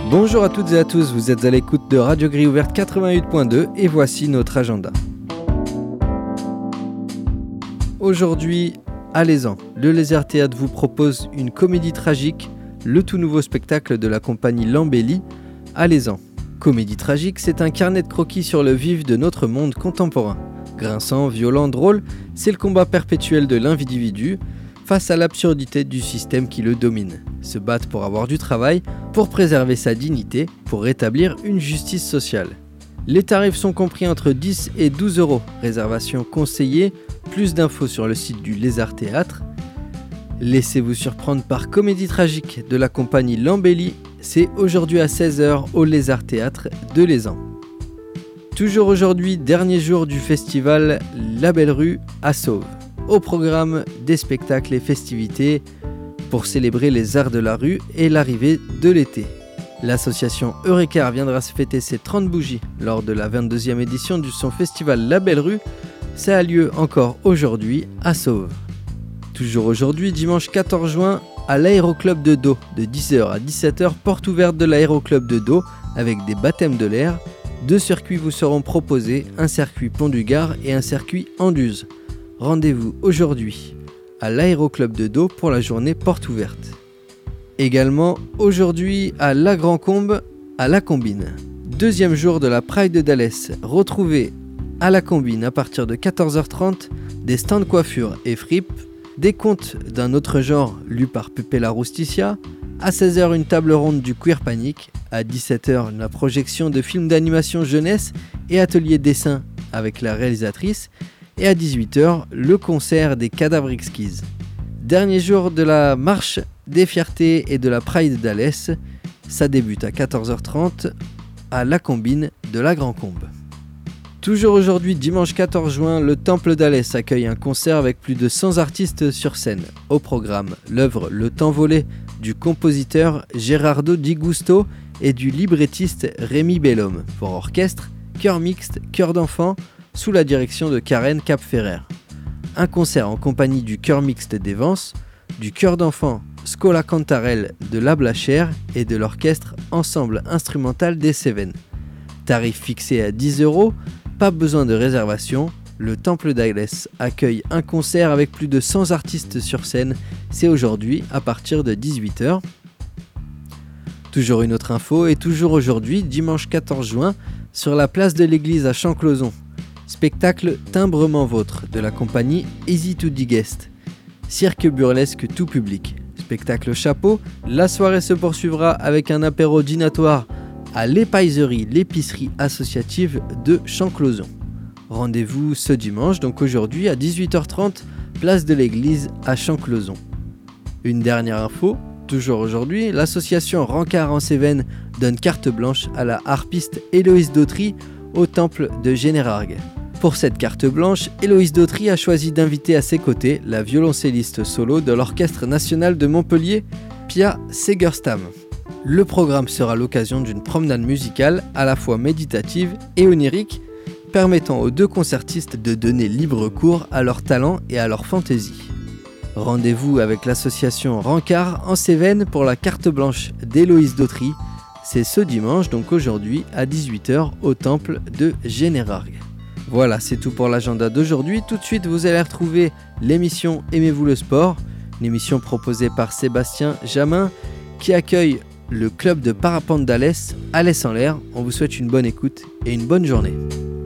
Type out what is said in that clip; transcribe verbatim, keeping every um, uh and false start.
Bonjour à toutes et à tous, vous êtes à l'écoute de Radio Grille Ouverte quatre-vingt-huit point deux et voici notre agenda. Aujourd'hui, Alezan, le Lézard Théâtre vous propose une comédie tragique, le tout nouveau spectacle de la compagnie Lambelli, Alezan. Comédie tragique, c'est un carnet de croquis sur le vif de notre monde contemporain. Grinçant, violent, drôle, c'est le combat perpétuel de l'individu face à l'absurdité du système qui le domine. Se battre pour avoir du travail, pour préserver sa dignité, pour rétablir une justice sociale. Les tarifs sont compris entre dix et douze euros. Réservation conseillée, plus d'infos sur le site du Lézard Théâtre. Laissez-vous surprendre par Comédie tragique de la compagnie Lambelli. C'est aujourd'hui à seize heures au Lézard Théâtre de Lézan. Toujours aujourd'hui, dernier jour du festival La Belle Rue à Sauve. Au programme des spectacles et festivités pour célébrer les arts de la rue et l'arrivée de l'été. L'association Eureka viendra se fêter ses trente bougies lors de la vingt-deuxième édition de son festival La Belle Rue. Ça a lieu encore aujourd'hui à Sauve. Toujours aujourd'hui, dimanche quatorze juin, à l'Aéroclub de Do, de dix heures à dix-sept heures, porte ouverte de l'Aéroclub de Do avec des baptêmes de l'air. Deux circuits vous seront proposés, un circuit Pont du Gard et un circuit Anduze. Rendez-vous aujourd'hui à l'Aéroclub de Do pour la journée porte ouverte. Également aujourd'hui à La Grand-Combe, à La Combine. Deuxième jour de la Pride d'Alès. Retrouvez à La Combine à partir de quatorze heures trente des stands coiffure et fripe, des contes d'un autre genre lus par Pépé la Rousticia, à seize heures une table ronde du Queer Panic, à dix-sept heures la projection de films d'animation jeunesse et atelier dessin avec la réalisatrice, et à dix-huit heures, le concert des Cadavres Exquises. Dernier jour de la marche des fiertés et de la Pride d'Alès, ça débute à quatorze heures trente à La Combine de la Grand-Combe. Toujours aujourd'hui, dimanche quatorze juin, le Temple d'Alès accueille un concert avec plus de cent artistes sur scène. Au programme, l'œuvre Le Temps volé du compositeur Gerardo Di Gusto et du librettiste Rémi Bellhomme pour orchestre, chœur mixte, chœur d'enfants, sous la direction de Karen Capferrer. Un concert en compagnie du chœur mixte des Vences, du chœur d'enfants Scola Cantarelle de La Blachère et de l'orchestre Ensemble instrumental des Cévennes. Tarif fixé à dix euros, pas besoin de réservation. Le Temple d'Alès accueille un concert avec plus de cent artistes sur scène. C'est aujourd'hui à partir de dix-huit heures. Toujours une autre info et toujours aujourd'hui, dimanche quatorze juin, sur la place de l'église à Champclauson. Spectacle Timbrement Vôtre de la compagnie Easy to Digest. Cirque burlesque tout public. Spectacle chapeau, la soirée se poursuivra avec un apéro dînatoire à l'épaiserie, l'épicerie associative de Champclauson. Rendez-vous ce dimanche, donc aujourd'hui à dix-huit heures trente, place de l'église à Champclauson. Une dernière info, toujours aujourd'hui, l'association Rancard en Cévennes donne carte blanche à la harpiste Héloïse Dautry au temple de Générargues. Pour cette carte blanche, Héloïse Dautry a choisi d'inviter à ses côtés la violoncelliste solo de l'Orchestre national de Montpellier, Pia Segerstam. Le programme sera l'occasion d'une promenade musicale à la fois méditative et onirique, permettant aux deux concertistes de donner libre cours à leur talent et à leur fantaisie. Rendez-vous avec l'association Rancard en Cévennes pour la carte blanche d'Héloïse Dautry. C'est ce dimanche, donc aujourd'hui, à dix-huit heures au temple de Générargues. Voilà, c'est tout pour l'agenda d'aujourd'hui. Tout de suite, vous allez retrouver l'émission Aimez-vous le sport, une émission proposée par Sébastien Jamin qui accueille le club de parapente d'Alès, Alès en l'air. On vous souhaite une bonne écoute et une bonne journée.